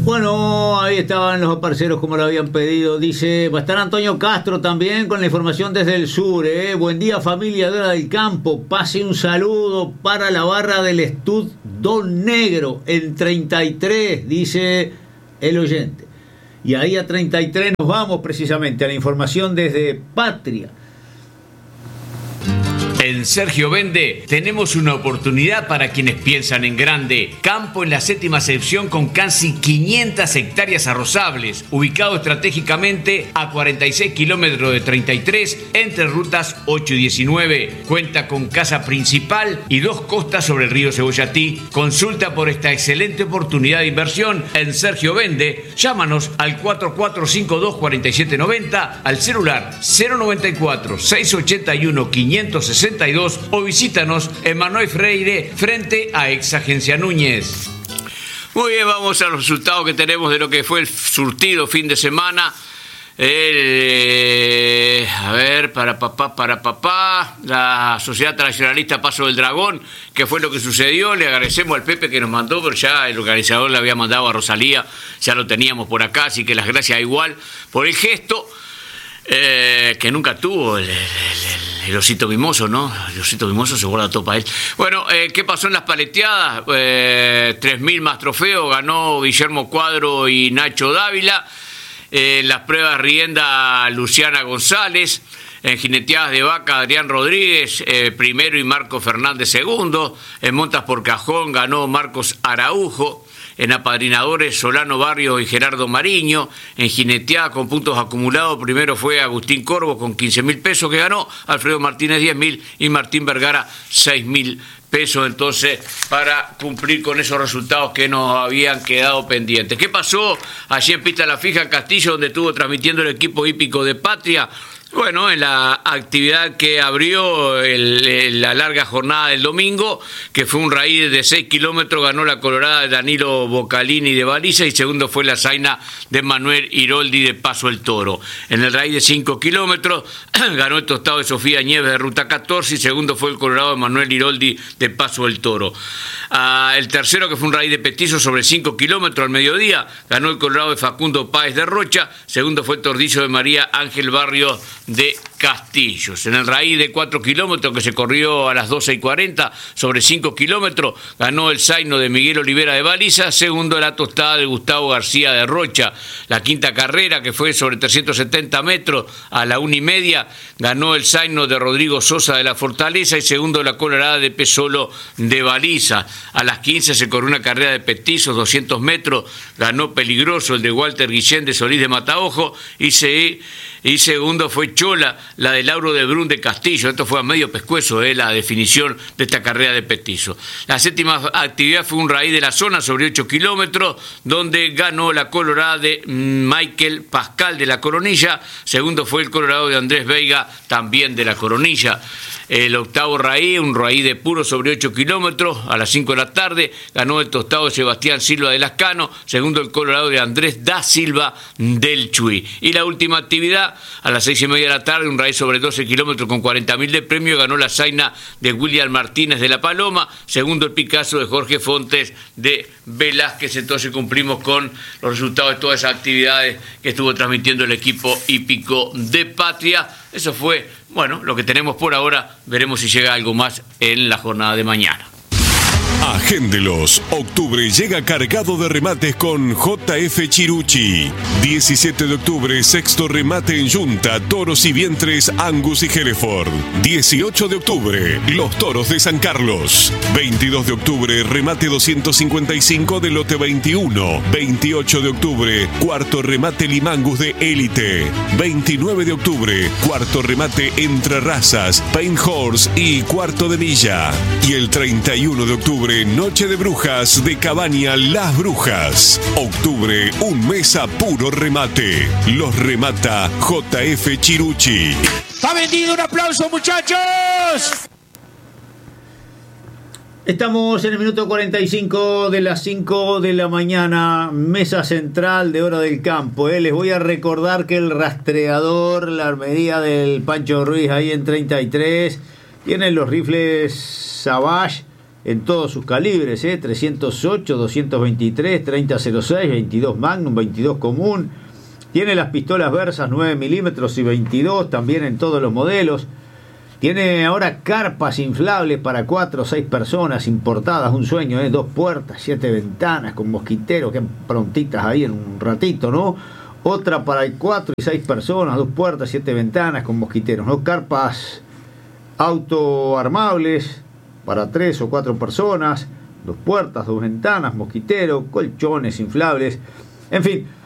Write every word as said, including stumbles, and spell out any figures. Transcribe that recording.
Bueno, ahí estaban los parceros como lo habían pedido. Dice, va a estar Antonio Castro también con la información desde el sur. ¿eh? Buen día, familia de Hora del Campo. Pase un saludo para la barra del Estud Don Negro en treinta y tres, dice el oyente. Y ahí a treinta y tres nos vamos precisamente a la información desde Patria. En Sergio Vende tenemos una oportunidad para quienes piensan en grande. Campo en la séptima sección con casi quinientas hectáreas arrozables, ubicado estratégicamente a cuarenta y seis kilómetros de treinta y tres entre rutas ocho y diecinueve. Cuenta con casa principal y dos costas sobre el río Cebollatí. Consulta por esta excelente oportunidad de inversión en Sergio Vende. Llámanos al cuatro cuatro cinco dos cuatro siete nueve cero, al celular cero noventa y cuatro seiscientos ochenta y uno quinientos sesenta y dos o visítanos en Manuel Freire frente a Ex Agencia Núñez. Muy bien, vamos a los resultados que tenemos de lo que fue el surtido fin de semana. Eh, a ver, para papá, para papá, la Sociedad Tradicionalista Paso del Dragón, que fue lo que sucedió. Le agradecemos al Pepe que nos mandó, pero ya el organizador le había mandado a Rosalía, ya lo teníamos por acá, así que las gracias igual por el gesto. Eh, que nunca tuvo el, el, el, el osito mimoso, ¿no? El osito mimoso se guarda todo para él. Bueno, eh, ¿qué pasó en las paleteadas? Eh, tres mil más trofeos, ganó Guillermo Cuadro y Nacho Dávila. En eh, las pruebas rienda, Luciana González. En jineteadas de vaca, Adrián Rodríguez eh, primero y Marco Fernández segundo. En montas por cajón ganó Marcos Araujo. En apadrinadores, Solano Barrio y Gerardo Mariño. En jineteada con puntos acumulados, primero fue Agustín Corvo con quince mil pesos que ganó, Alfredo Martínez diez mil y Martín Vergara seis mil pesos, entonces, para cumplir con esos resultados que nos habían quedado pendientes. ¿Qué pasó allí en Pista La Fija, en Castillo, donde estuvo transmitiendo el equipo hípico de Patria? Bueno, en la actividad que abrió el, el, la larga jornada del domingo, que fue un raíz de seis kilómetros, ganó la colorada de Danilo Bocalini de Baliza y segundo fue la zaina de Manuel Iroldi de Paso el Toro. En el raíz de cinco kilómetros ganó el tostado de Sofía Nieves de Ruta catorce y segundo fue el colorado de Manuel Iroldi de Paso el Toro. Ah, el tercero, que fue un raíz de petizo sobre cinco kilómetros al mediodía, ganó el colorado de Facundo Páez de Rocha, segundo fue el tordillo de María Ángel Barrio de Castillos. En el raíz de cuatro kilómetros, que se corrió a las doce y cuarenta sobre cinco kilómetros, ganó el zaino de Miguel Olivera de Baliza, segundo la tostada de Gustavo García de Rocha. La quinta carrera, que fue sobre trescientos setenta metros a la una y media, ganó el zaino de Rodrigo Sosa de la Fortaleza y segundo la colorada de Pesolo de Baliza. A las quince se corrió una carrera de petizos, doscientos metros, ganó Peligroso el de Walter Guillén de Solís de Mataojo y se... Y segundo fue Chola, la de Lauro de Brun de Castillo. Esto fue a medio pescuezo, eh, la definición de esta carrera de petizo. La séptima actividad fue un raíz de la zona sobre ocho kilómetros, donde ganó la colorada de Michael Pascal de la Coronilla. Segundo fue el colorado de Andrés Veiga, también de la Coronilla. El octavo raíz, un raíz de puro sobre ocho kilómetros, a las cinco de la tarde, ganó el tostado de Sebastián Silva de Lascano, segundo el colorado de Andrés da Silva del Chuy. Y la última actividad, a las seis y media de la tarde, un raíz sobre doce kilómetros con cuarenta mil de premio, ganó la zaina de William Martínez de La Paloma, segundo el Picasso de Jorge Fontes de Velázquez. Entonces cumplimos con los resultados de todas esas actividades que estuvo transmitiendo el equipo hípico de Patria. Eso fue, bueno, lo que tenemos por ahora. Veremos si llega algo más en la jornada de mañana. Agéndelos. Octubre llega cargado de remates con J F Chirucci. diecisiete de octubre, sexto remate en Yunta, toros y vientres Angus y Hereford. dieciocho de octubre, los toros de San Carlos. veintidós de octubre, remate doscientos cincuenta y cinco de lote veintiuno. veintiocho de octubre, cuarto remate Limangus de Élite. veintinueve de octubre, cuarto remate Entre Razas, Paint Horse y cuarto de milla. Y el treinta y uno de octubre, Noche de Brujas de Cabaña Las Brujas. Octubre, un mes a puro remate. Los remata J F Chirucci. ¡Está vendido! ¡Un aplauso, muchachos! Estamos en el minuto cuarenta y cinco de las cinco de la mañana, mesa central de Hora del Campo. ¿eh? Les voy a recordar que el rastreador, la armería del Pancho Ruiz ahí en treinta y tres, tienen los rifles Savage en todos sus calibres, ¿eh? trescientos ocho, doscientos veintitrés, treinta cero seis, veintidós Magnum, veintidós común. Tiene las pistolas Versas nueve milímetros y veintidós, también en todos los modelos. Tiene ahora carpas inflables para cuatro o seis personas, importadas, un sueño, ¿eh? Dos puertas, siete ventanas, con mosquiteros, que prontitas ahí en un ratito, ¿no? Otra para cuatro y seis personas, dos puertas, siete ventanas, con mosquiteros, ¿no? Carpas autoarmables para tres o cuatro personas, dos puertas, dos ventanas, mosquitero, colchones inflables, en fin.